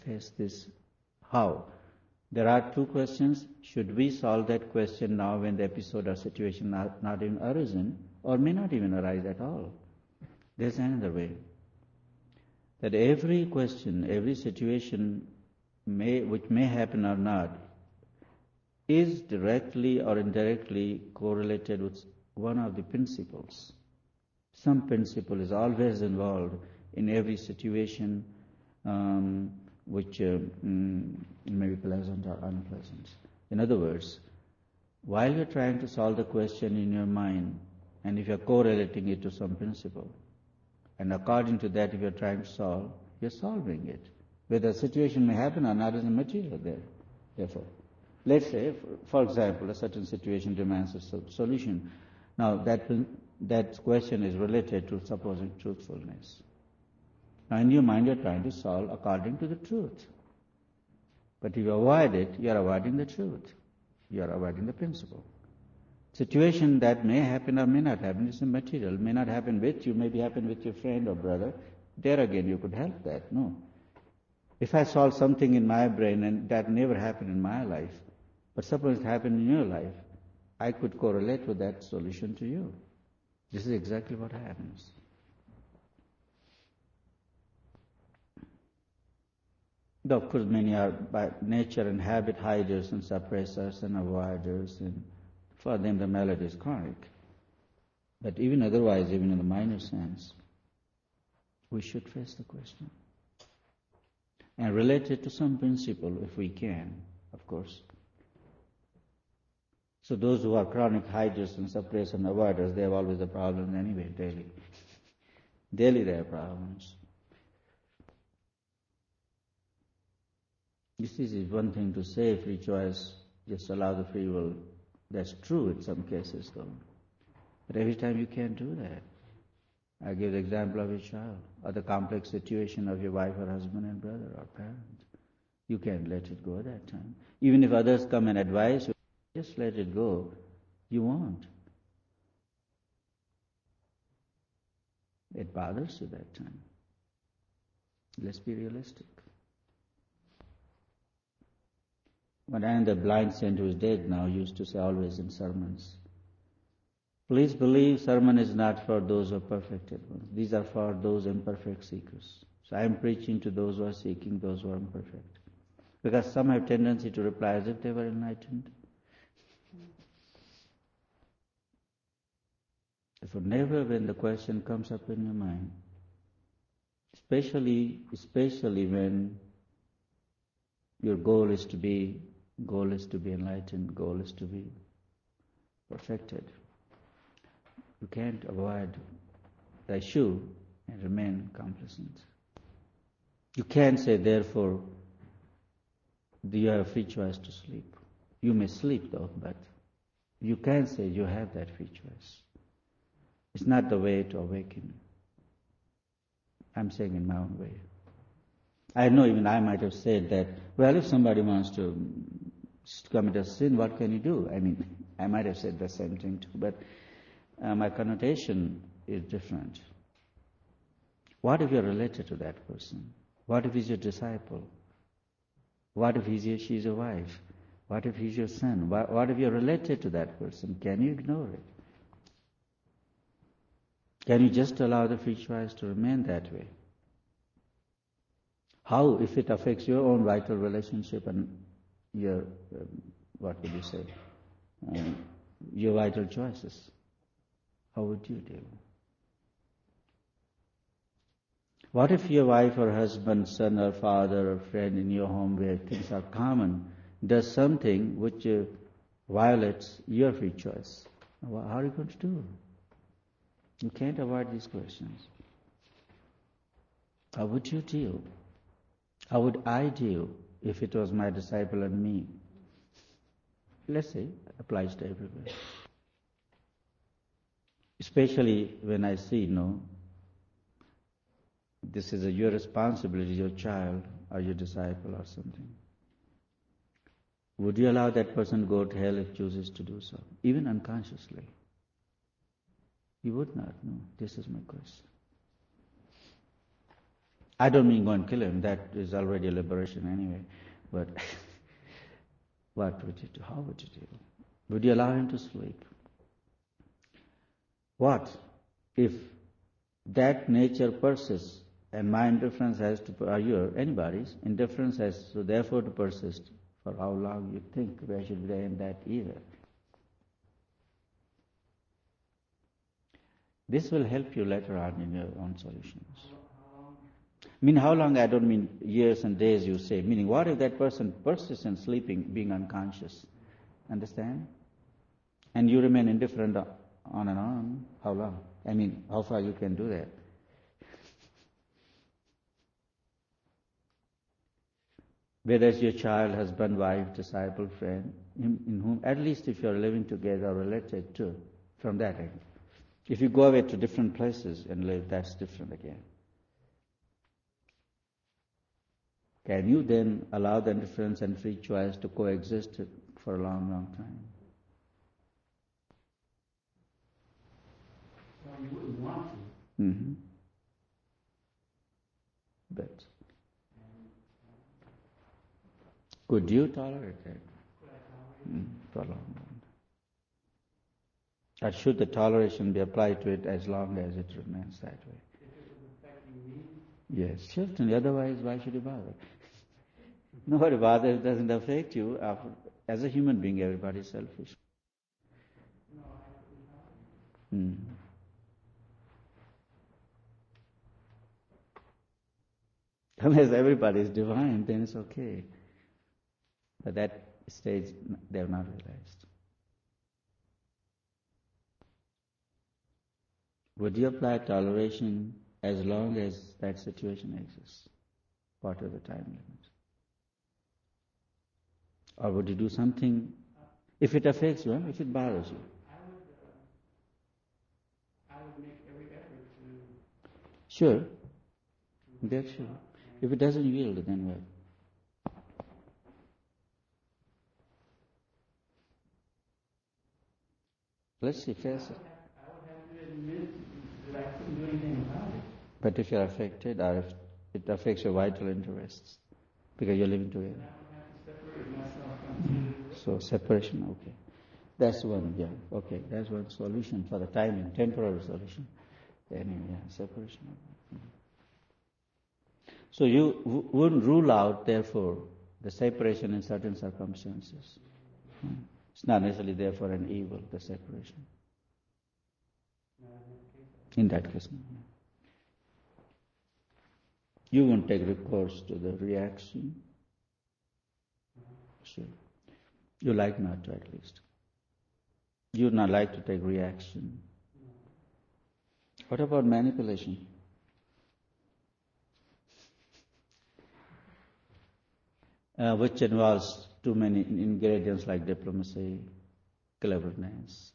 face this. How? There are two questions. Should we solve that question now when the episode or situation not even arisen, or may not even arise at all? There's another way. That every question, every situation which may happen or not, is directly or indirectly correlated with one of the principles. Some principle is always involved in every situation which may be pleasant or unpleasant. In other words, while you're trying to solve the question in your mind, and if you're correlating it to some principle, and according to that if you're trying to solve, you're solving it. Whether the situation may happen or not is immaterial there. Therefore, let's say, for example, a certain situation demands a solution. Now that question is related to supposing truthfulness. Now in your mind you're trying to solve according to the truth. But if you avoid it, you're avoiding the truth. You're avoiding the principle. Situation that may happen or may not happen is immaterial. May not happen with you, maybe happen with your friend or brother. There again you could help that. No. If I solve something in my brain and that never happened in my life, but suppose it happened in your life, I could correlate with that solution to you. This is exactly what happens. Though of course many are by nature and habit hiders and suppressors and avoiders, and for them the malady is chronic. But even otherwise, even in the minor sense, we should face the question and relate it to some principle if we can, of course. So those who are chronic hiders and suppressors and avoiders, they have always a problem anyway, daily. Daily they have problems. This is one thing to say, free choice, just allow the free will. That's true in some cases though. But every time you can't do that. I give the example of a child, or the complex situation of your wife or husband and brother or parent. You can't let it go that time. Even if others come and advise you, just let it go. You won't. It bothers you that time. Let's be realistic. One and the blind saint who is dead now used to say always in sermons, please believe sermon is not for those who are perfected ones. These are for those imperfect seekers. So I am preaching to those who are seeking, those who are imperfect. Because some have tendency to reply as if they were enlightened. Therefore, never when the question comes up in your mind, especially when your goal is to be enlightened, goal is to be perfected. You can't avoid the issue and remain complacent. You can't say, therefore, you have free choice to sleep. You may sleep though, but you can't say you have that free choice. It's not the way to awaken. I'm saying in my own way. I know even I might have said that, well, if somebody wants to commit a sin, what can you do? I mean, I might have said the same thing too, but my connotation is different. What if you're related to that person? What if he's your disciple? What if she's your wife? What if he's your son? What if you're related to that person? Can you ignore it? Can you just allow the free choice to remain that way? How if it affects your own vital relationship and your, your vital choices? How would you deal? What if your wife or husband, son or father or friend in your home where things are common does something which violates your free choice? How are you going to do? You can't avoid these questions. How would you deal? How would I deal if it was my disciple and me? Let's say, it applies to everywhere. Especially when I see, this is your responsibility, your child or your disciple or something. Would you allow that person to go to hell if chooses to do so, even unconsciously? You would not, no. This is my question. I don't mean go and kill him. That is already a liberation anyway. But what would you do? How would you do? Would you allow him to sleep? What if that nature persists and my indifference has to, or your, anybody's, indifference has to therefore to persist? For how long you think? Where should we end that either? This will help you later on in your own solutions. I mean, how long? I don't mean years and days, you say. Meaning, what if that person persists in sleeping, being unconscious? Understand? And you remain indifferent on and on. How long? I mean, how far you can do that? Whether it's your child, husband, wife, disciple, friend, in whom, at least if you're living together or related to, from that end. If you go away to different places and live, that's different again. Can you then allow the indifference and free choice to coexist for a long, long time? Well, you wouldn't want to. Mm-hmm. But could you tolerate that? For a long time. Or should the toleration be applied to it as long as it remains that way? If it was affecting me? Yes, certainly. Otherwise, why should you bother? Nobody bothers, it doesn't affect you. As a human being, everybody is selfish. No, I wouldn't. Unless everybody is divine, then it's okay. But that stage, they have not realized. Would you apply toleration as long as that situation exists? What are the time limits? Or would you do something, if it affects you, if it bothers you? I would make every effort to... Sure. That's sure. If it doesn't yield, then what? Let's see, face it. I would have to admit that I couldn't do anything about it. But if you're affected, or if it affects your vital interests, because you're living together. I would have to separate myself from you. So separation, okay. That's one, yeah, okay. That's one solution for the timing, temporary solution. Anyway, yeah, separation. So you wouldn't rule out, therefore, the separation in certain circumstances. It's not necessarily therefore an evil, the separation. In that case, no. You won't take recourse to the reaction. Sure. You like not to, at least. You would not like to take reaction. What about manipulation? Which involves too many ingredients like diplomacy, cleverness.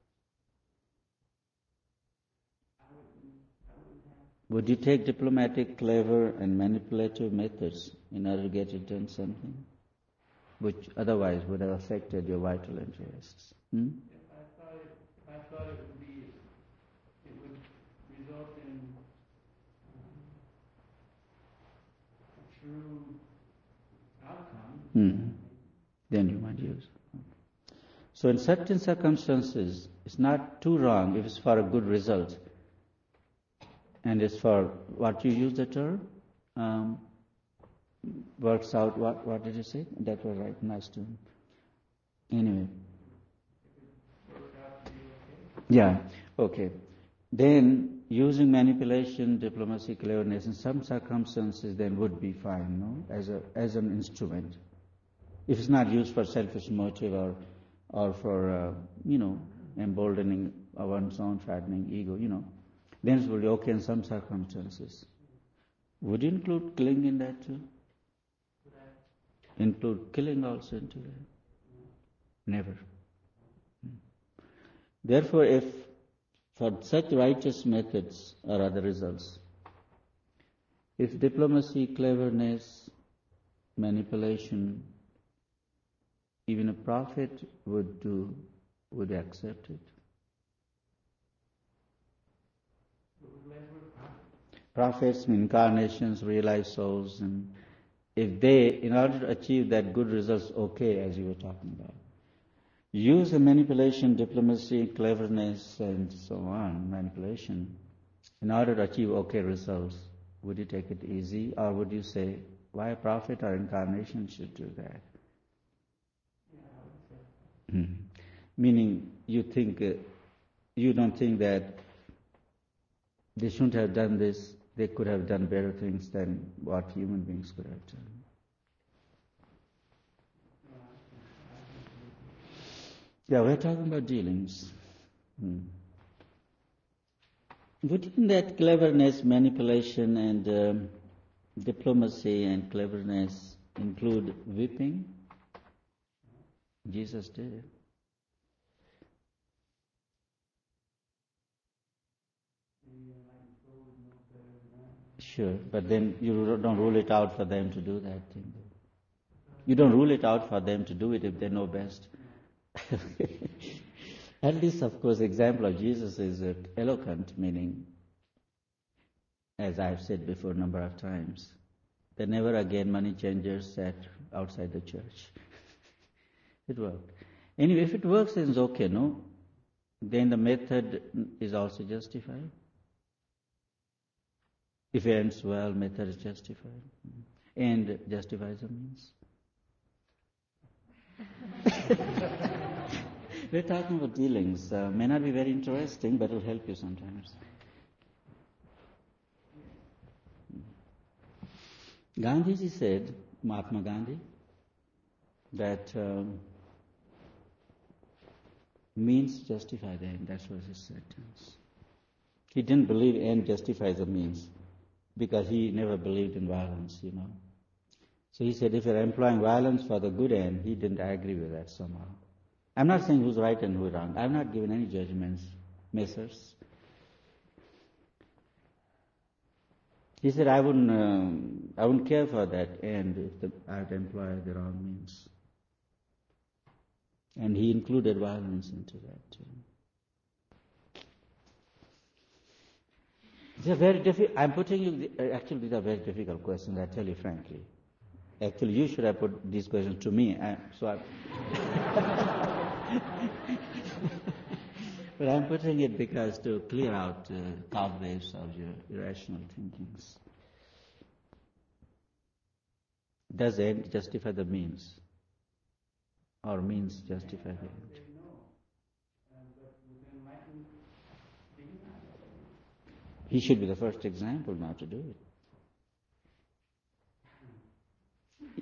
Would you take diplomatic, clever, and manipulative methods in order to get it done something, which otherwise would have affected your vital interests? If I thought it would result in a true outcome. Then you might use. So in certain circumstances, it's not too wrong if it's for a good result. And it's for, what you use the term? Works out, what did you say? That was right, nice to him. Anyway. Yeah, okay. Then, using manipulation, diplomacy, cleverness, in some circumstances then would be fine, no? As an instrument. If it's not used for selfish motive or for, emboldening one's own fattening ego, then it will be okay in some circumstances. Would you include killing in that too? Include killing also into that? Never. Therefore, if for such righteous methods or other results, if diplomacy, cleverness, manipulation, even a prophet would do, would accept it. prophets, incarnations, realized souls, and if they, in order to achieve that good results, okay, as you were talking about, use the manipulation, diplomacy, cleverness, and so on, manipulation, in order to achieve okay results, would you take it easy, or would you say, why a prophet or incarnation should do that? Meaning, you don't think that they shouldn't have done this, they could have done better things than what human beings could have done. Yeah, we're talking about dealings. Wouldn't that cleverness, manipulation, and diplomacy and cleverness include whipping? Jesus did. Sure, but then you don't rule it out for them to do that thing. You don't rule it out for them to do it if they know best. At least, of course, the example of Jesus is eloquent, meaning, as I've said before a number of times, that never again money changers sat outside the church. It worked. Anyway, if it works, then it's okay, no? Then the method is also justified. If it ends well, method is justified. And justifies the means. We're talking about dealings. May not be very interesting, but it will help you sometimes. Gandhiji said, Mahatma Gandhi, that means justify the end. That was his sentence. He didn't believe end justifies the means because he never believed in violence, So he said if you're employing violence for the good end, he didn't agree with that somehow. I'm not saying who's right and who's wrong. I've not given any judgments, messers. He said I wouldn't care for that end if I'd employ the wrong means. And he included violence into that too. These are very difficult. I'm putting you. Actually, these are very difficult questions. I tell you frankly. Actually, you should have put these questions to me. But I'm putting it because to clear out cobwebs of your irrational thinkings. Does end justify the means, or means justify the end? He should be the first example now to do it.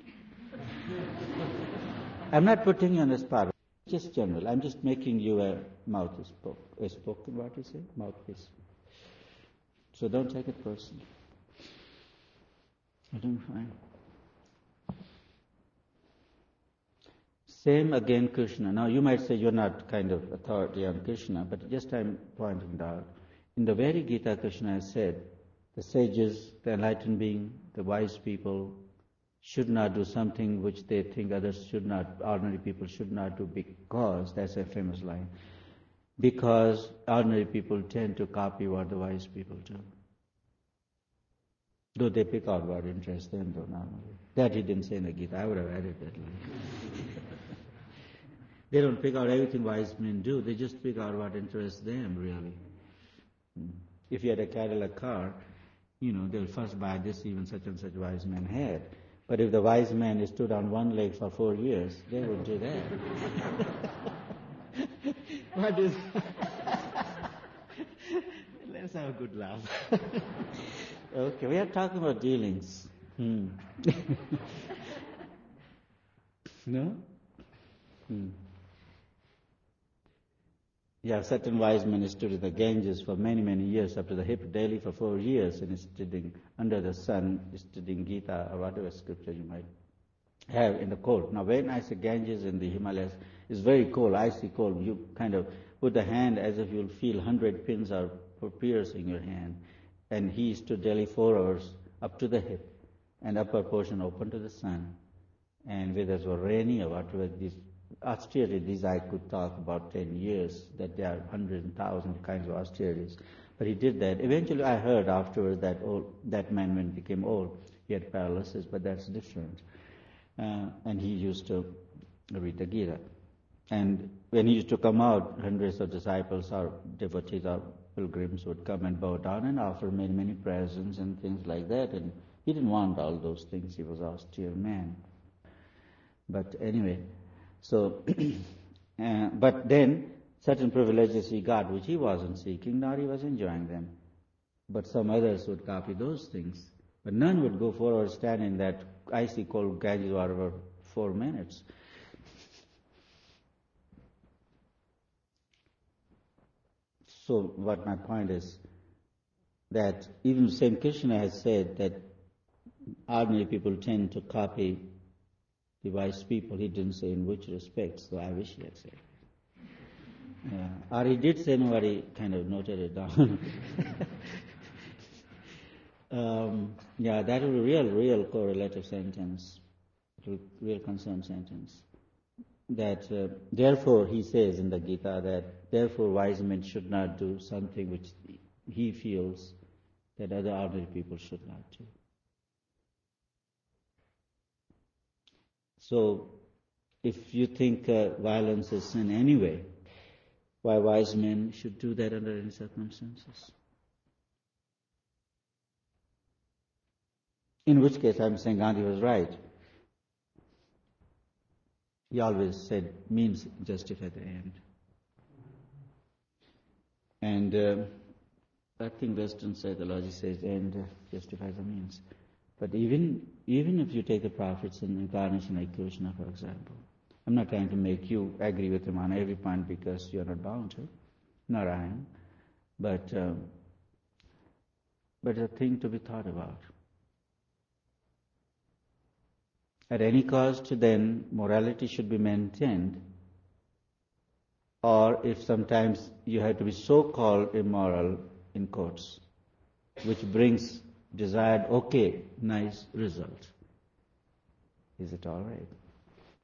I'm not putting you on the spot. Just general. I'm just making you a mouthpiece. A spoken, what you say? Mouthpiece. So don't take it personally. I don't find. Same again, Krishna. Now you might say you're not kind of authority on Krishna, but just I'm pointing out. In the very Gita, Krishna has said, the sages, the enlightened being, the wise people should not do something which they think others should not, ordinary people should not do because, that's a famous line, because ordinary people tend to copy what the wise people do. Though they pick out what interests them, though normally. That he didn't say in the Gita, I would have added that line. They don't pick out everything wise men do, they just pick out what interests them, really. If you had a Cadillac car, they'll first buy this, even such and such wise man had. But if the wise man stood on one leg for 4 years, they would do that. What is? Let's have a good laugh. Okay, we are talking about dealings. No? Yeah, certain wise men stood in the Ganges for many, many years, up to the hip daily for 4 years, and studying under the sun, studying Gita or whatever scripture you might have in the cold. Now, when I say Ganges in the Himalayas, it's very cold, icy cold. You kind of put the hand as if you'll feel 100 pins are piercing your hand. And he stood daily 4 hours up to the hip, and upper portion open to the sun. And whether it was rainy or whatever, austerities I could talk about 10 years, that there are hundreds and thousands of kinds of austerities. But he did that. Eventually I heard afterwards that man, when he became old, he had paralysis, but that's different. And he used to read the Gita. And when he used to come out, hundreds of disciples or devotees or pilgrims would come and bow down and offer many, many presents and things like that. And he didn't want all those things. He was an austere man. But anyway, so, but then certain privileges he got, which he wasn't seeking, nor he was enjoying them. But some others would copy those things. But none would go forward, stand in that icy cold Ganges water for 4 minutes. So what my point is, that even Saint Krishna has said that ordinary people tend to copy the wise people. He didn't say in which respect, so I wish he had said. Or he did say, nobody kind of noted it down. That was a real correlative sentence, real concerned sentence. That therefore, he says in the Gita that therefore wise men should not do something which he feels that other ordinary people should not do. So, if you think violence is sin anyway, why wise men should do that under any circumstances? In which case, I'm saying Gandhi was right. He always said, means justify the end. And I think Western psychology says end justifies the means. But even if you take the prophets in incarnation like Krishna, for example, I'm not trying to make you agree with him on every point because you're not bound to, nor I am, but a thing to be thought about. At any cost, then, morality should be maintained, or if sometimes you have to be so-called immoral in quotes, which brings desired, nice result. Is it all right?